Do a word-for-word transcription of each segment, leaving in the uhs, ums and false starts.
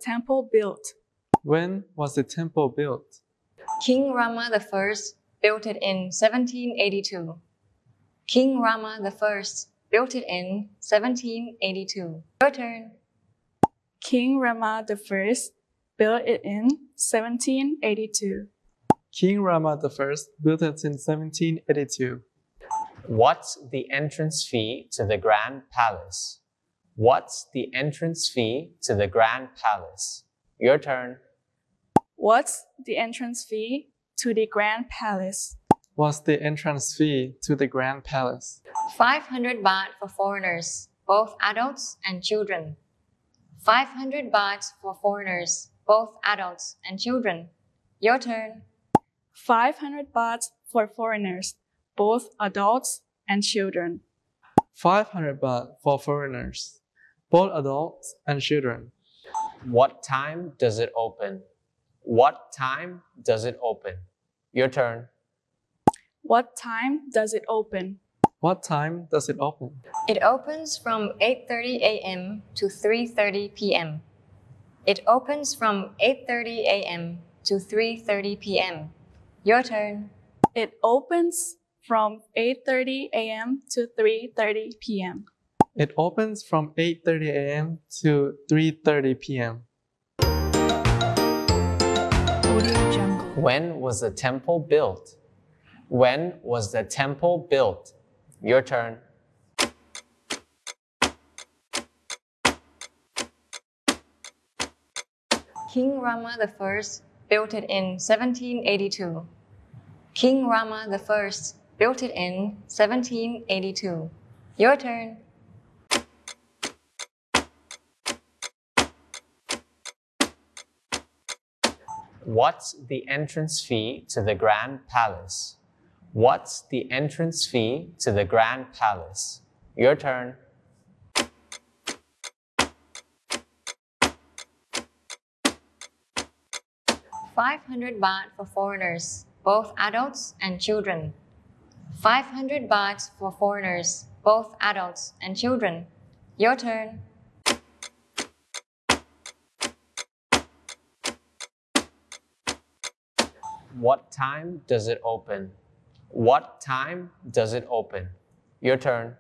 temple built? When was the temple built? King Rama the First built it in seventeen eighty-two. King Rama the First built it in seventeen eighty-two. Your turn. King Rama the First built it in seventeen eighty-two. King Rama the First built it in seventeen eighty-two. What's the entrance fee to the Grand Palace? What's the entrance fee to the Grand Palace? Your turn. What's the entrance fee to the Grand Palace? What's the entrance fee to the Grand Palace? five hundred baht for foreigners, both adults and children. five hundred baht for foreigners, both adults and children. Your turn. five hundred baht for foreigners, both adults and children. five hundred baht for foreigners, both adults and children. What time does it open? What time does it open? Your turn. What time does it open? What time does it open? It opens from eight thirty a m to three thirty p m It opens from eight thirty a m to three thirty p m Your turn. It opens from eight thirty a m to three thirty p m It opens from eight thirty a m to three thirty p m When was the temple built? When was the temple built? Your turn. King Rama the First built it in seventeen eighty-two. King Rama the First built it in seventeen eighty-two. Your turn. What's the entrance fee to the Grand Palace? What's the entrance fee to the Grand Palace? Your turn. five hundred baht for foreigners, both adults and children. five hundred baht for foreigners, both adults and children. Your turn. What time does it open? What time does it open? Your turn.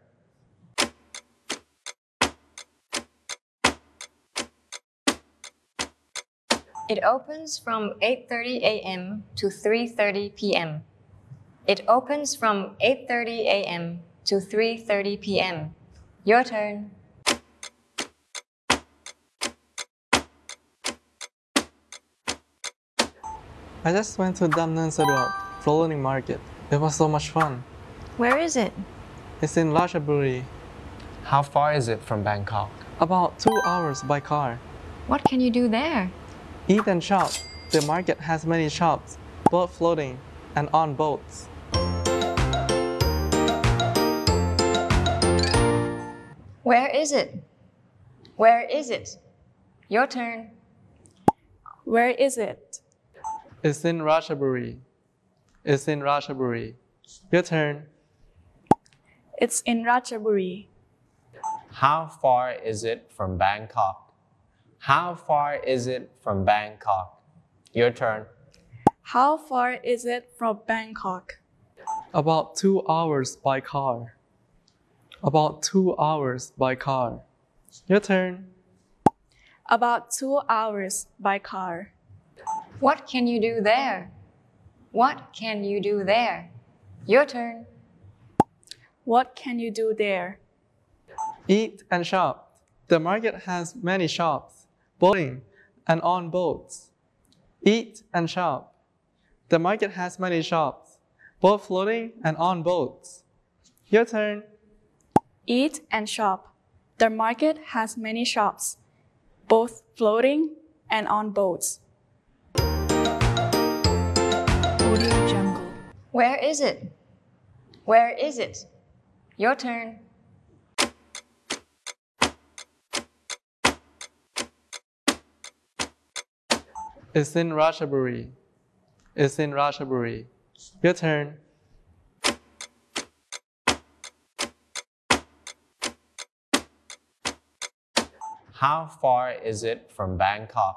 It opens from eight thirty a m to three thirty p m It opens from eight thirty a m to three thirty p m Your turn. I just went to Damnon Saduat floating market. It was so much fun. Where is it? It's in Ratchaburi. How far is it from Bangkok? About two hours by car. What can you do there? Eat and shop. The market has many shops, both floating and on boats. Where is it? Where is it? Your turn. Where is it? It's in Ratchaburi. It's in Ratchaburi. Your turn. It's in Ratchaburi. How far is it from Bangkok? How far is it from Bangkok? Your turn. How far is it from Bangkok? About two hours by car. About two hours by car. Your turn. About two hours by car. What can you do there? What can you do there? Your turn. What can you do there? Eat and shop. The market has many shops, boating and on boats. Eat and shop. The market has many shops, both floating and on boats. Your turn. Eat and shop. The market has many shops, both floating and on boats. Where is it? Where is it? Your turn. It's in Ratchaburi. It's in Ratchaburi. Your turn. How far is it from Bangkok?